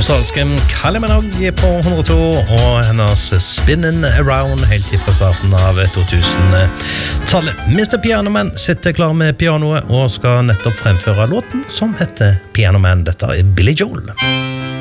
Australske Kylie Minogue på 102 og hennes Spinning Around helt fra starten av 2000-tallet. Mr. Pianoman sitter klar med pianoet og skal nettopp fremføre låten som heter Pianoman. Dette er Billy Joel.